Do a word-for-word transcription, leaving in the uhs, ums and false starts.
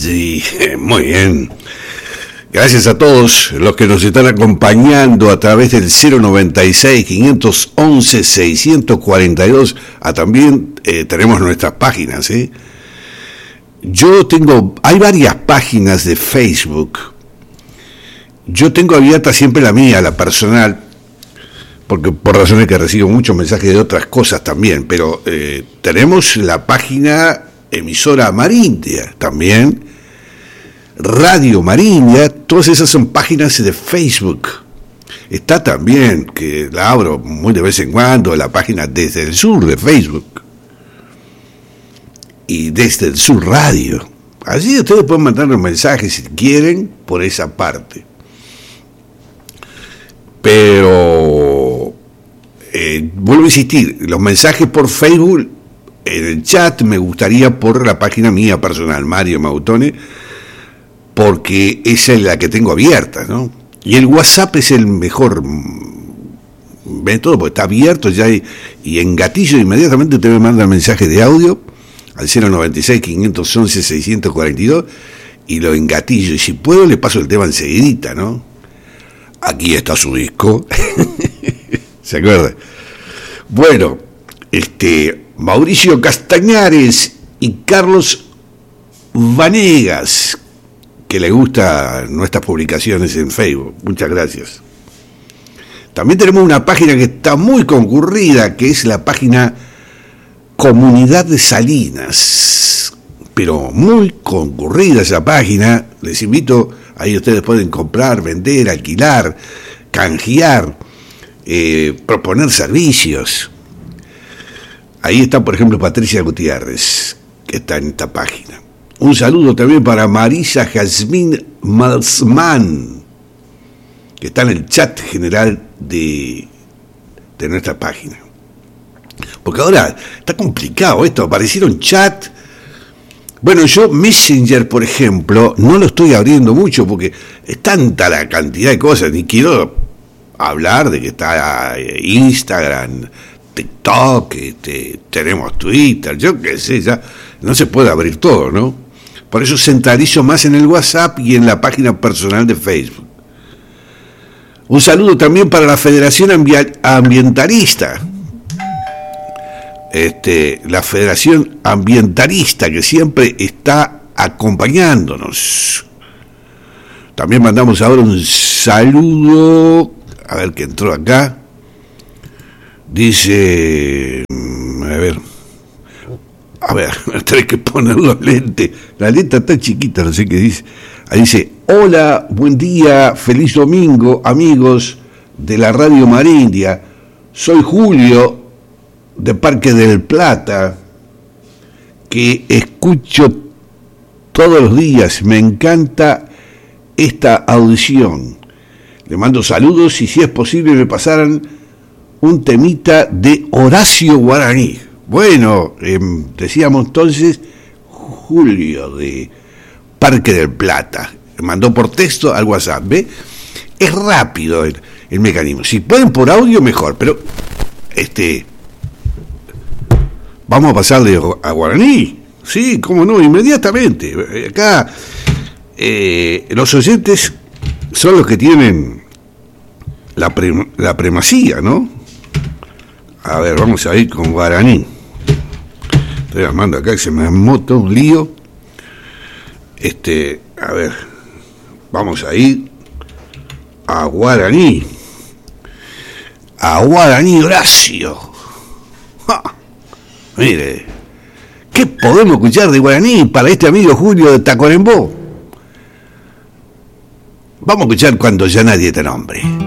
Sí, muy bien. Gracias a todos los que nos están acompañando a través del cero noventa y seis, quinientos once, seiscientos cuarenta y dos. Ah, también eh, tenemos nuestras páginas, ¿eh? Yo tengo, hay varias páginas de Facebook. Yo tengo abierta siempre la mía, la personal, porque por razones que recibo muchos mensajes de otras cosas también, pero eh, tenemos la página emisora Marindia también, Radio Marindia, todas esas son páginas de Facebook. Está también, que la abro muy de vez en cuando, la página Desde el Sur de Facebook y Desde el Sur Radio. Allí ustedes pueden mandarnos mensajes si quieren por esa parte. Pero eh, vuelvo a insistir, los mensajes por Facebook, en el chat me gustaría por la página mía personal, Mario Mautone, porque esa es la que tengo abierta, ¿no? Y el WhatsApp es el mejor método, porque está abierto ya y, y en gatillo inmediatamente usted me manda mensaje de audio al cero noventa y seis, quinientos once, seiscientos cuarenta y dos y lo engatillo, y si puedo le paso el tema enseguidita, ¿no? Aquí está su disco. ¿Se acuerda? Bueno, este Mauricio Castañares y Carlos Vanegas, que le gustan nuestras publicaciones en Facebook. Muchas gracias. También tenemos una página que está muy concurrida, que es la página Comunidad de Salinas. Pero muy concurrida esa página. Les invito, ahí ustedes pueden comprar, vender, alquilar, canjear, eh, proponer servicios. Ahí está, por ejemplo, Patricia Gutiérrez, que está en esta página. Un saludo también para Marisa Jazmín Malsman, que está en el chat general de, de nuestra página. Porque ahora está complicado esto, aparecieron chat. Bueno, yo Messenger, por ejemplo, no lo estoy abriendo mucho porque es tanta la cantidad de cosas, ni quiero hablar de que está Instagram, TikTok, este, tenemos Twitter, yo qué sé, ya no se puede abrir todo, ¿no? Por eso centralizo más en el WhatsApp y en la página personal de Facebook. Un saludo también para la Federación Ambi- Ambientalista. Este, la Federación Ambientalista, que siempre está acompañándonos. También mandamos ahora un saludo, a ver qué entró acá. Dice, a ver, a ver, tenés que poner los lentes. La letra está chiquita, no sé qué dice. Ahí dice, hola, buen día, feliz domingo, amigos de la Radio Marindia. Soy Julio, de Parque del Plata, que escucho todos los días. Me encanta esta audición. Le mando saludos y si es posible me pasaran un temita de Horacio Guaraní. Bueno, eh, decíamos entonces Julio de Parque del Plata. Me mandó por texto al WhatsApp, ¿ve? Es rápido el, el mecanismo. Si pueden por audio, mejor, pero este vamos a pasarle a Guaraní. Sí, cómo no, inmediatamente. Acá eh, los oyentes son los que tienen la, pre, la primacía, ¿no? A ver, vamos a ir con Guaraní. Estoy armando acá que se me moto un lío. Este, a ver, vamos a ir a Guaraní. A Guaraní Horacio. ¡Ja! Mire, ¿qué podemos escuchar de Guaraní para este amigo Julio de Tacuarembó? Vamos a escuchar Cuando ya nadie te nombre.